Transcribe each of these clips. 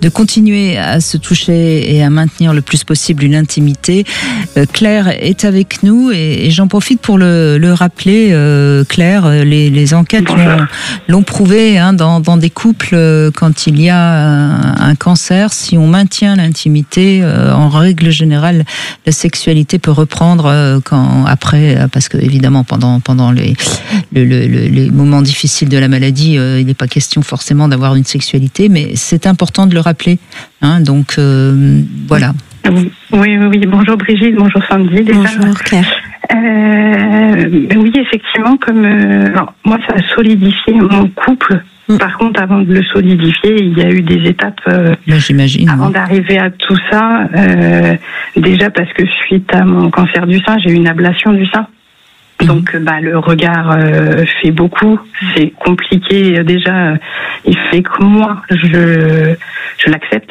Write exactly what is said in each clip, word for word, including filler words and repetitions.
de continuer à se toucher et à maintenir le plus possible une intimité. Euh, Claire est avec nous et, et j'en profite pour le, le rappeler. Euh, Claire, les, les enquêtes l'ont, l'ont prouvé hein, dans, dans des couples euh, quand il y a un, un cancer, si on maintient l'intimité, euh, en règle générale, la sexualité peut reprendre euh, quand après, parce que évidemment pendant pendant les le, le, le, les moments difficiles de la maladie, euh, il n'est pas question forcément d'avoir une sexualité, mais c'est important de le rappeler. Hein, donc euh, voilà. Oui, oui, oui. Bonjour Brigitte, bonjour Sandy. Déjà. Bonjour Claire. Euh, oui, effectivement, comme euh, alors, moi, ça a solidifié mon couple. Mm. Par contre, avant de le solidifier, il y a eu des étapes. Euh, Là, j'imagine. Avant ouais. d'arriver à tout ça, euh, déjà parce que suite à mon cancer du sein, j'ai eu une ablation du sein. Mm. Donc, bah, le regard euh, fait beaucoup. C'est compliqué. Déjà, il fait que moi, je, je l'accepte.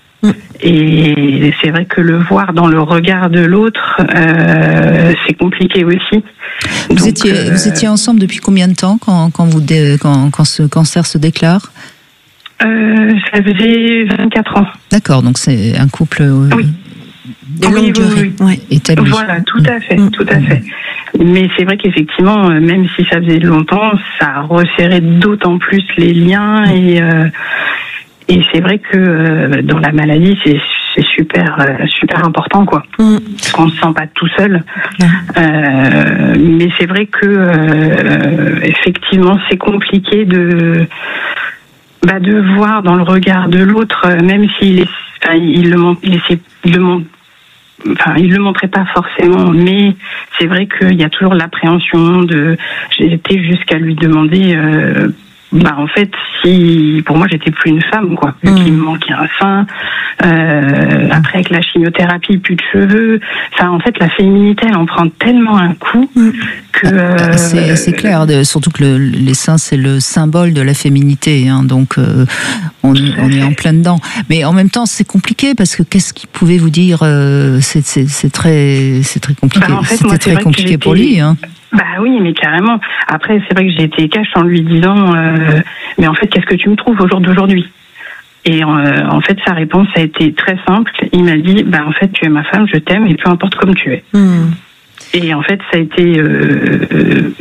Et c'est vrai que le voir dans le regard de l'autre, euh, c'est compliqué aussi. Vous, Donc, étiez, euh, vous étiez ensemble depuis combien de temps quand, quand, vous dé, quand, quand ce cancer se déclare? euh, Ça faisait vingt-quatre ans. D'accord, donc c'est un couple euh, oui. de longue oui, durée, oui, oui. Ouais, établi. Voilà, tout à fait, tout à fait. Mais c'est vrai qu'effectivement, même si ça faisait longtemps, ça a resserré d'autant plus les liens et... Euh, Et c'est vrai que euh, dans la maladie, c'est, c'est super, euh, super important, quoi. Mmh. Parce qu'on ne se sent pas tout seul. Mmh. Euh, mais c'est vrai que euh, effectivement, c'est compliqué de, bah, de voir dans le regard de l'autre, même s'il est, enfin, il le montre, il essaie, il le montre. Enfin, il le montrait pas forcément, mais c'est vrai qu'il y a toujours l'appréhension de. J'ai été jusqu'à lui demander. Euh, Bah en fait, si pour moi j'étais plus une femme, quoi, vu mmh. qu'il me manquait un sein. Euh, après avec la chimiothérapie, plus de cheveux. Enfin, en fait, la féminité, elle en prend tellement un coup mmh. que euh, c'est, c'est clair. De, surtout que le, les seins, c'est le symbole de la féminité, hein, donc euh, on, on est en plein dedans. Mais en même temps, c'est compliqué parce que qu'est-ce qu'il pouvait vous dire euh, c'est, c'est, c'est très, c'est très compliqué. Bah en fait, C'était moi, très compliqué pour lui, hein. Bah oui, mais carrément. Après, c'est vrai que j'ai été cash en lui disant euh, mais en fait, qu'est-ce que tu me trouves au jour d'aujourd'hui? Et euh, en fait, sa réponse a été très simple. Il m'a dit bah en fait, tu es ma femme, je t'aime et peu importe comme tu es. Mmh. Et en fait, ça a été euh, euh,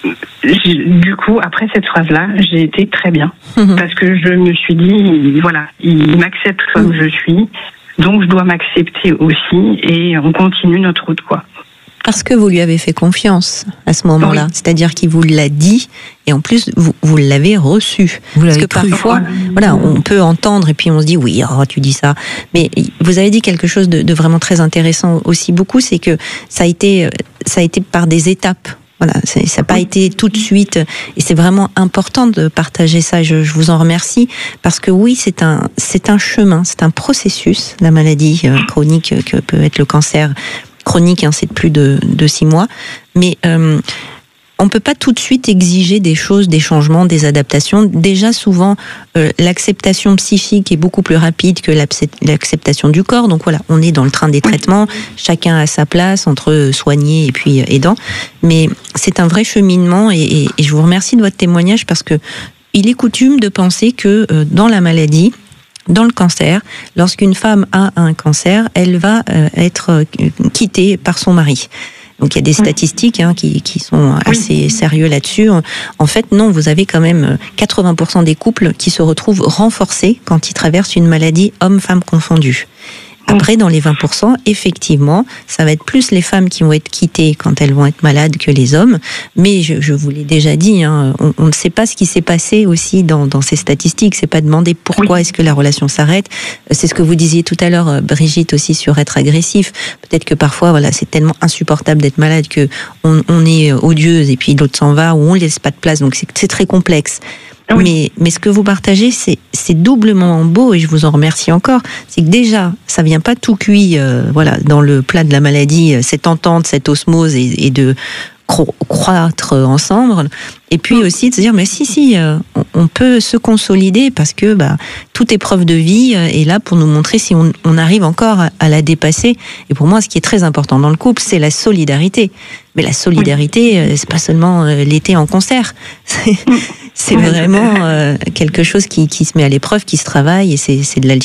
du coup après cette phrase-là, j'ai été très bien mmh. parce que je me suis dit voilà, il m'accepte comme mmh. je suis, donc je dois m'accepter aussi et on continue notre route, quoi. Parce que vous lui avez fait confiance à ce moment-là. Oui. C'est-à-dire qu'il vous l'a dit et en plus, vous, vous l'avez reçu. Vous Parce l'avez que cru. parfois, voilà, on peut entendre et puis on se dit oui, oh, tu dis ça. Mais vous avez dit quelque chose de, de vraiment très intéressant aussi beaucoup, c'est que ça a été, ça a été par des étapes. Voilà, ça n'a pas été tout de suite, et c'est vraiment important de partager ça. Je, je vous en remercie parce que oui, c'est un, c'est un chemin, c'est un processus, la maladie chronique que peut être le cancer chronique, hein, c'est de plus de, de six mois, mais euh, on peut pas tout de suite exiger des choses, des changements, des adaptations. Déjà, souvent, euh, l'acceptation psychique est beaucoup plus rapide que l'acceptation du corps. Donc voilà, on est dans le train des traitements, chacun a sa place entre soigner et puis aidant. Mais c'est un vrai cheminement et, et, et je vous remercie de votre témoignage parce que il est coutume de penser que euh, dans la maladie, dans le cancer, lorsqu'une femme a un cancer, elle va euh, être euh, quittée par son mari. Donc il y a des statistiques hein, qui, qui sont assez oui. sérieux là-dessus. En fait, non, vous avez quand même quatre-vingts pour cent des couples qui se retrouvent renforcés quand ils traversent une maladie homme-femme confondue. Après, dans les vingt pour cent, effectivement, ça va être plus les femmes qui vont être quittées quand elles vont être malades que les hommes. Mais je, je vous l'ai déjà dit, hein, on, on ne sait pas ce qui s'est passé aussi dans, dans ces statistiques. C'est pas demander pourquoi oui. est-ce que la relation s'arrête. C'est ce que vous disiez tout à l'heure, Brigitte, aussi sur être agressif. Peut-être que parfois, voilà, c'est tellement insupportable d'être malade que on, on est odieuse et puis l'autre s'en va ou on ne laisse pas de place. Donc c'est, c'est très complexe. Oui. Mais, mais ce que vous partagez, c'est, c'est doublement beau et je vous en remercie encore. C'est que déjà, ça vient pas tout cuit, euh, voilà, dans le plat de la maladie, cette entente, cette osmose et, et de cro- croître ensemble. Et puis aussi de se dire, mais si, si, euh, on, on peut se consolider parce que bah, toute épreuve de vie est là pour nous montrer si on, on arrive encore à, à la dépasser. Et pour moi, ce qui est très important dans le couple, c'est la solidarité. Mais la solidarité, oui. c'est pas seulement l'été en concert. C'est, c'est vraiment euh, quelque chose qui, qui se met à l'épreuve, qui se travaille, et c'est, c'est de l'alchimie.